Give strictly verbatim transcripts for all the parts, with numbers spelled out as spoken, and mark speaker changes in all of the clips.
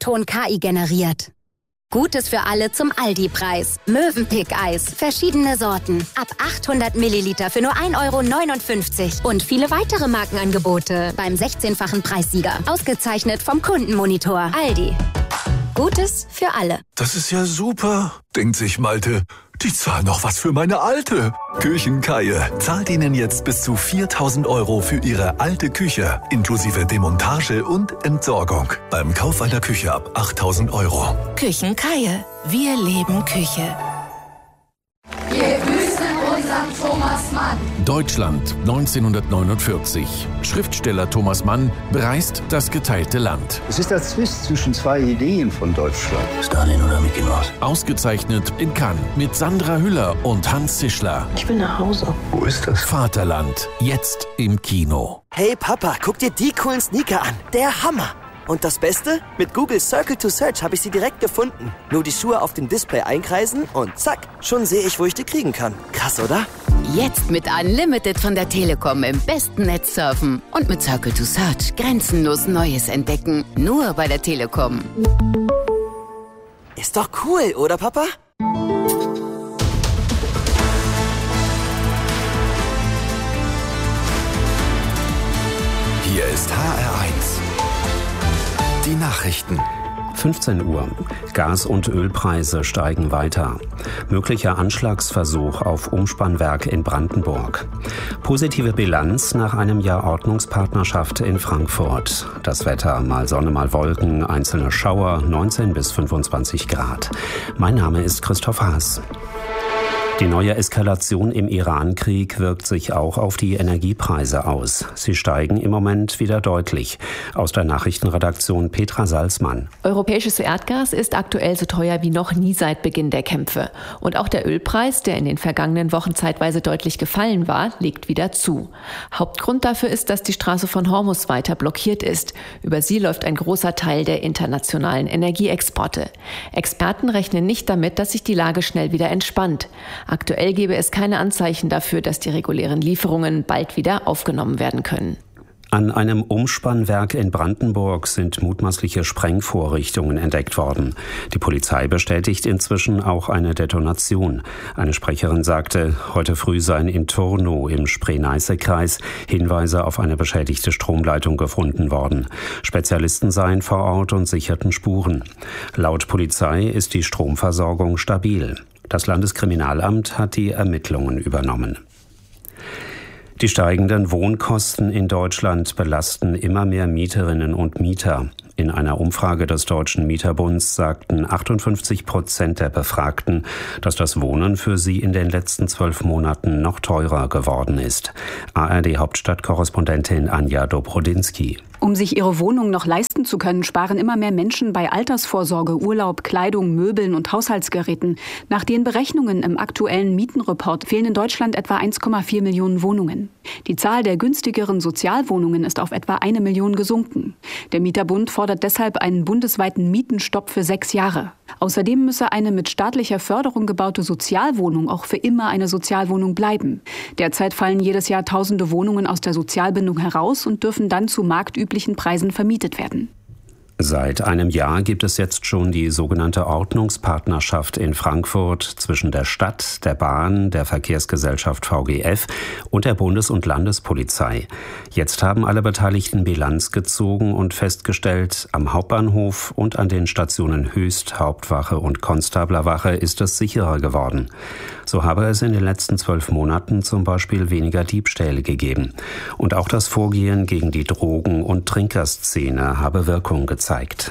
Speaker 1: Ton K I generiert. Gutes für alle zum Aldi-Preis. Mövenpick-Eis. Verschiedene Sorten. Ab achthundert Milliliter für nur ein Euro neunundfünfzig. Und viele weitere Markenangebote beim sechzehnfachen Preissieger. Ausgezeichnet vom Kundenmonitor. Aldi. Gutes für alle.
Speaker 2: Das ist ja super, denkt sich Malte. Die zahlen noch was für meine Alte. Küchenkeie zahlt Ihnen jetzt bis zu viertausend Euro für Ihre alte Küche, inklusive Demontage und Entsorgung. Beim Kauf einer Küche ab achttausend Euro.
Speaker 3: Küchenkeie. Wir leben Küche.
Speaker 4: Wir grüßen unseren Thomas Mann.
Speaker 5: Deutschland neunzehnhundertneunundvierzig. Schriftsteller Thomas Mann bereist das geteilte Land.
Speaker 6: Es ist der Zwist zwischen zwei Ideen von Deutschland.
Speaker 7: Stalin oder Mickey Mouse?
Speaker 5: Ausgezeichnet in Cannes mit Sandra Hüller und Hans Zischler.
Speaker 7: Ich will nach Hause.
Speaker 6: Wo ist das?
Speaker 5: Vaterland, jetzt im Kino.
Speaker 8: Hey Papa, guck dir die coolen Sneaker an. Der Hammer. Und das Beste? Mit Google Circle to Search habe ich sie direkt gefunden. Nur die Schuhe auf dem Display einkreisen und zack, schon sehe ich, wo ich die kriegen kann. Krass, oder?
Speaker 3: Jetzt mit Unlimited von der Telekom im besten Netz surfen. Und mit Circle to Search grenzenlos Neues entdecken. Nur bei der Telekom.
Speaker 8: Ist doch cool, oder Papa?
Speaker 9: Hier ist H R eins. Die Nachrichten.
Speaker 10: fünfzehn Uhr. Gas- und Ölpreise steigen weiter. Möglicher Anschlagsversuch auf Umspannwerk in Brandenburg. Positive Bilanz nach einem Jahr Ordnungspartnerschaft in Frankfurt. Das Wetter, mal Sonne, mal Wolken, einzelne Schauer, neunzehn bis fünfundzwanzig Grad. Mein Name ist Christoph Haas. Die neue Eskalation im Iran-Krieg wirkt sich auch auf die Energiepreise aus. Sie steigen im Moment wieder deutlich. Aus der Nachrichtenredaktion Petra Salzmann.
Speaker 11: Europäisches Erdgas ist aktuell so teuer wie noch nie seit Beginn der Kämpfe. Und auch der Ölpreis, der in den vergangenen Wochen zeitweise deutlich gefallen war, legt wieder zu. Hauptgrund dafür ist, dass die Straße von Hormuz weiter blockiert ist. Über sie läuft ein großer Teil der internationalen Energieexporte. Experten rechnen nicht damit, dass sich die Lage schnell wieder entspannt. Aktuell gebe es keine Anzeichen dafür, dass die regulären Lieferungen bald wieder aufgenommen werden können.
Speaker 10: An einem Umspannwerk in Brandenburg sind mutmaßliche Sprengvorrichtungen entdeckt worden. Die Polizei bestätigt inzwischen auch eine Detonation. Eine Sprecherin sagte, heute früh seien in Turnow im Spree-Neiße-Kreis Hinweise auf eine beschädigte Stromleitung gefunden worden. Spezialisten seien vor Ort und sicherten Spuren. Laut Polizei ist die Stromversorgung stabil. Das Landeskriminalamt hat die Ermittlungen übernommen. Die steigenden Wohnkosten in Deutschland belasten immer mehr Mieterinnen und Mieter. In einer Umfrage des Deutschen Mieterbunds sagten achtundfünfzig Prozent der Befragten, dass das Wohnen für sie in den letzten zwölf Monaten noch teurer geworden ist. A R D-Hauptstadtkorrespondentin Anja Dobrodinsky.
Speaker 12: Um sich ihre Wohnung noch leisten zu können, sparen immer mehr Menschen bei Altersvorsorge, Urlaub, Kleidung, Möbeln und Haushaltsgeräten. Nach den Berechnungen im aktuellen Mietenreport fehlen in Deutschland etwa eins Komma vier Millionen Wohnungen. Die Zahl der günstigeren Sozialwohnungen ist auf etwa eine Million gesunken. Der Mieterbund fordert deshalb einen bundesweiten Mietenstopp für sechs Jahre. Außerdem müsse eine mit staatlicher Förderung gebaute Sozialwohnung auch für immer eine Sozialwohnung bleiben. Derzeit fallen jedes Jahr tausende Wohnungen aus der Sozialbindung heraus und dürfen dann zu marktüblichen Preisen vermietet werden.
Speaker 10: Seit einem Jahr gibt es jetzt schon die sogenannte Ordnungspartnerschaft in Frankfurt zwischen der Stadt, der Bahn, der Verkehrsgesellschaft V G F und der Bundes- und Landespolizei. Jetzt haben alle Beteiligten Bilanz gezogen und festgestellt, am Hauptbahnhof und an den Stationen Höchst, Hauptwache und Konstablerwache ist es sicherer geworden. So habe es in den letzten zwölf Monaten zum Beispiel weniger Diebstähle gegeben. Und auch das Vorgehen gegen die Drogen- und Trinkerszene habe Wirkung gezeigt. Zeigt.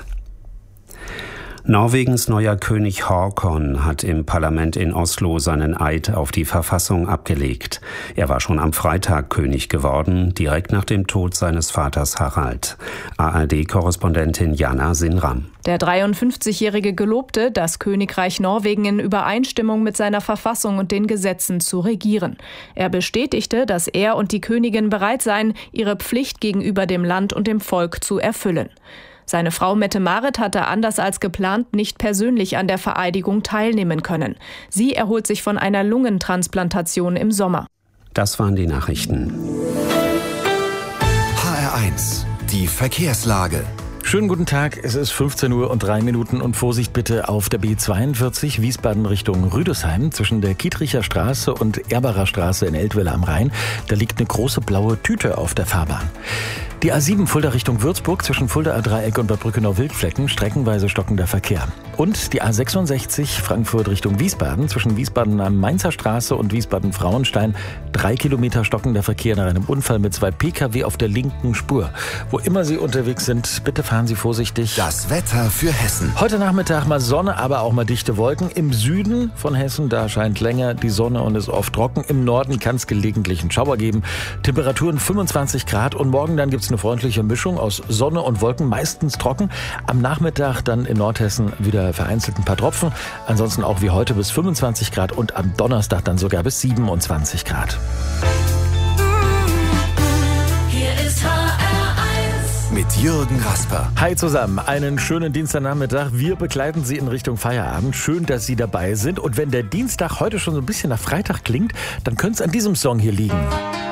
Speaker 10: Norwegens neuer König Haakon hat im Parlament in Oslo seinen Eid auf die Verfassung abgelegt. Er war schon am Freitag König geworden, direkt nach dem Tod seines Vaters Harald. A R D-Korrespondentin Jana Sinram.
Speaker 13: Der dreiundfünfzigjährige gelobte, das Königreich Norwegen in Übereinstimmung mit seiner Verfassung und den Gesetzen zu regieren. Er bestätigte, dass er und die Königin bereit seien, ihre Pflicht gegenüber dem Land und dem Volk zu erfüllen. Seine Frau Mette-Marit hatte anders als geplant nicht persönlich an der Vereidigung teilnehmen können. Sie erholt sich von einer Lungentransplantation im Sommer.
Speaker 10: Das waren die Nachrichten.
Speaker 9: H R eins, die Verkehrslage.
Speaker 14: Schönen guten Tag, es ist fünfzehn Uhr und drei Minuten und Vorsicht bitte auf der B zweiundvierzig Wiesbaden Richtung Rüdesheim zwischen der Kietricher Straße und Erbacher Straße in Eltville am Rhein. Da liegt eine große blaue Tüte auf der Fahrbahn. Die A sieben Fulda Richtung Würzburg zwischen Fuldaer Dreieck und Bad Brückenau-Wildflecken streckenweise stockender Verkehr. Und die A sechsundsechzig Frankfurt Richtung Wiesbaden zwischen Wiesbaden am Mainzer Straße und Wiesbaden-Frauenstein drei Kilometer stockender Verkehr nach einem Unfall mit zwei Pkw auf der linken Spur. Wo immer Sie unterwegs sind, bitte fahren Sie vorsichtig.
Speaker 9: Das Wetter für Hessen.
Speaker 14: Heute Nachmittag mal Sonne, aber auch mal dichte Wolken. Im Süden von Hessen, da scheint länger die Sonne und ist oft trocken. Im Norden kann es gelegentlich einen Schauer geben. Temperaturen fünfundzwanzig Grad und morgen dann gibt es eine freundliche Mischung aus Sonne und Wolken, meistens trocken. Am Nachmittag dann in Nordhessen wieder vereinzelt ein paar Tropfen. Ansonsten auch wie heute bis fünfundzwanzig Grad und am Donnerstag dann sogar bis siebenundzwanzig Grad.
Speaker 4: Hier ist H R eins
Speaker 9: mit Jürgen Rasper.
Speaker 14: Hi zusammen, einen schönen Dienstagnachmittag. Wir begleiten Sie in Richtung Feierabend. Schön, dass Sie dabei sind. Und wenn der Dienstag heute schon so ein bisschen nach Freitag klingt, dann könnte es an diesem Song hier liegen.